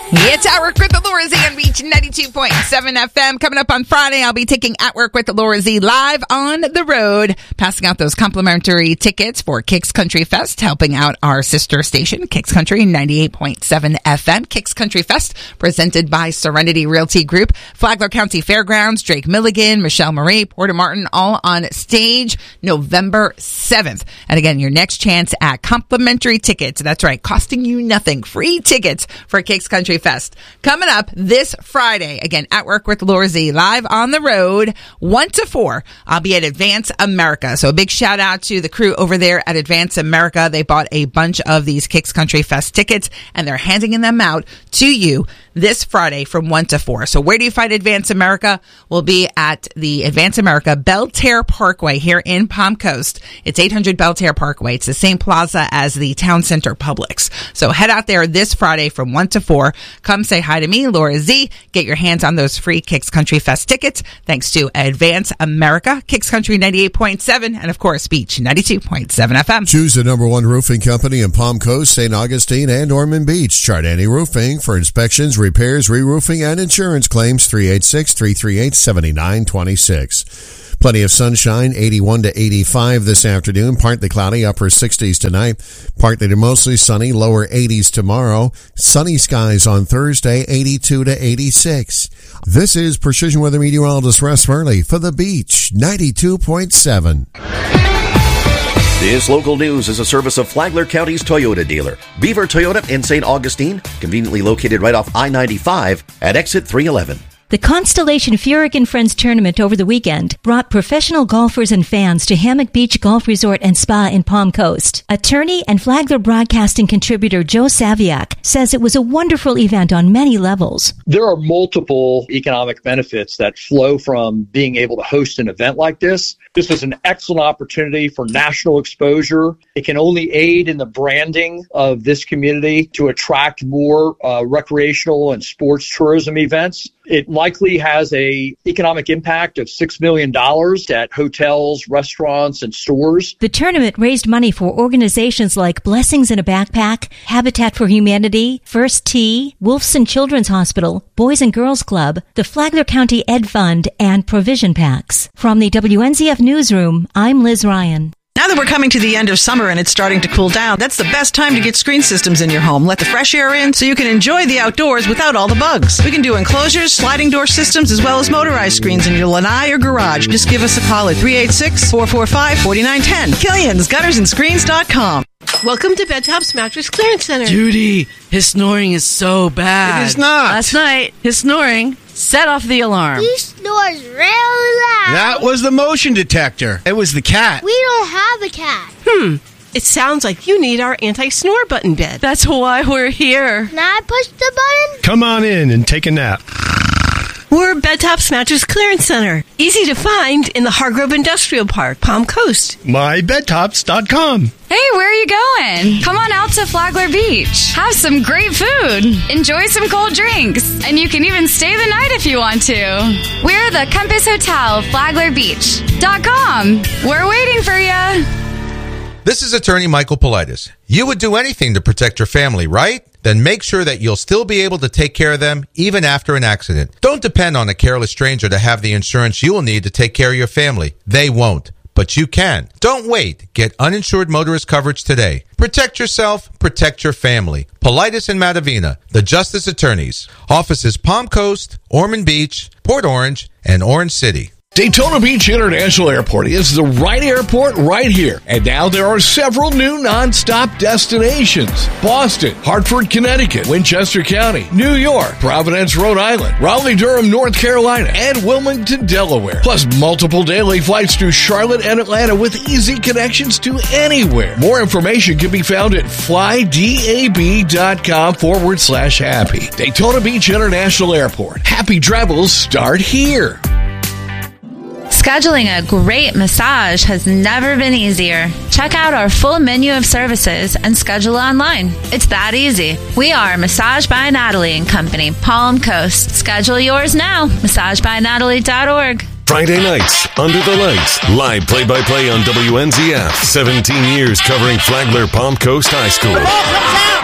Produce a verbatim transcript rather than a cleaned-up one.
It's At Work with Laura Z on Beach ninety-two point seven F M. Coming up on Friday, I'll be taking At Work with Laura Z live on the road, passing out those complimentary tickets for Kicks Country Fest, helping out our sister station, Kicks Country ninety-eight point seven F M. Kicks Country Fest, presented by Serenity Realty Group, Flagler County Fairgrounds, Drake Milligan, Michelle Marie, Porter Martin, all on stage November seventh. And again, your next chance at complimentary tickets. That's right, costing you nothing. Free tickets for Kicks Country Fest. Coming up this Friday, again, At Work with Laura Z, live on the road, one to four. I'll be at Advance America. So a big shout out to the crew over there at Advance America. They bought a bunch of these Kicks Country Fest tickets, and they're handing them out to you this Friday from one to four. So where do you find Advance America? We'll be at the Advance America Belterre Parkway here in Palm Coast. It's eight hundred Belterre Parkway. It's the same plaza as the Town Center Publix. So head out there this Friday from one to four. Come say hi to me, Laura Z. Get your hands on those free Kicks Country Fest tickets thanks to Advance America, Kicks Country ninety-eight point seven, and of course, Beach ninety-two point seven F M. Choose the number one roofing company in Palm Coast, Saint Augustine, and Ormond Beach. Chardani Roofing for inspections, repairs, re-roofing, and insurance claims. Three eight six, three three eight, seven nine two six. Plenty of sunshine, eighty-one to eighty-five this afternoon. Partly cloudy, upper sixties tonight. Partly to mostly sunny, lower eighties tomorrow. Sunny skies on Thursday, eighty-two to eighty-six. This is Precision Weather Meteorologist Russ Furley for the Beach ninety-two point seven. This local news is a service of Flagler County's Toyota dealer, Beaver Toyota in Saint Augustine, conveniently located right off I ninety-five at exit three eleven. The Constellation Furyk and Friends Tournament over the weekend brought professional golfers and fans to Hammock Beach Golf Resort and Spa in Palm Coast. Attorney and Flagler Broadcasting contributor Joe Saviak says it was a wonderful event on many levels. There are multiple economic benefits that flow from being able to host an event like this. This was an excellent opportunity for national exposure. It can only aid in the branding of this community to attract more uh, recreational and sports tourism events. It likely has a economic impact of six million dollars at hotels, restaurants, and stores. The tournament raised money for organizations like Blessings in a Backpack, Habitat for Humanity, First Tee, Wolfson Children's Hospital, Boys and Girls Club, the Flagler County Ed Fund, and Provision Packs. From the W N Z F Newsroom, I'm Liz Ryan. Now that we're coming to the end of summer and it's starting to cool down, that's the best time to get screen systems in your home. Let the fresh air in so you can enjoy the outdoors without all the bugs. We can do enclosures, sliding door systems, as well as motorized screens in your lanai or garage. Just give us a call at three eight six, four four five, four nine one zero. Killian's Gutters and Screens dot com. Welcome to Bedtop's Mattress Clearance Center. Judy, his snoring is so bad. It is not. Last night, his snoring set off the alarm. He snores real loud. That was the motion detector. It was the cat. We don't have a cat. Hmm. It sounds like you need our anti-snore button bed. That's why we're here. Can I push the button? Come on in and take a nap. We're Bedtop's Mattress Clearance Center. Easy to find in the Hargrove Industrial Park, Palm Coast. my bed tops dot com. Hey, where are you going? Come on out to Flagler Beach. Have some great food. Enjoy some cold drinks. And you can even stay the night if you want to. We're the Compass Hotel, Flagler Beach dot com. We're waiting for you. This is attorney Michael Politis. You would do anything to protect your family, right? Then make sure that you'll still be able to take care of them even after an accident. Don't depend on a careless stranger to have the insurance you will need to take care of your family. They won't, but you can. Don't wait. Get uninsured motorist coverage today. Protect yourself, protect your family. Politis and Matavina, the Justice Attorneys. Offices Palm Coast, Ormond Beach, Port Orange, and Orange City. Daytona Beach International Airport is the right airport right here. And now there are several new non-stop destinations. Boston, Hartford, Connecticut, Winchester County, New York, Providence, Rhode Island, Raleigh-Durham, North Carolina, and Wilmington, Delaware. Plus multiple daily flights to Charlotte and Atlanta with easy connections to anywhere. More information can be found at flydab.com forward slash happy. Daytona Beach International Airport. Happy travels start here. Scheduling a great massage has never been easier. Check out our full menu of services and schedule online. It's that easy. We are Massage by Natalie and Company, Palm Coast. Schedule yours now. massage by natalie dot org. Friday nights, Under the Lights. Live play-by-play on W N Z F. seventeen years covering Flagler Palm Coast High School.